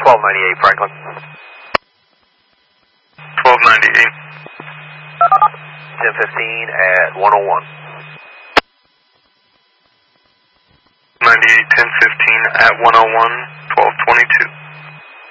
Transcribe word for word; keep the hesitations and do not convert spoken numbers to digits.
twelve ninety-eight, Franklin. twelve ninety-eight. ten fifteen at one oh one. ninety-eight, ten fifteen at one oh one, twelve twenty-two.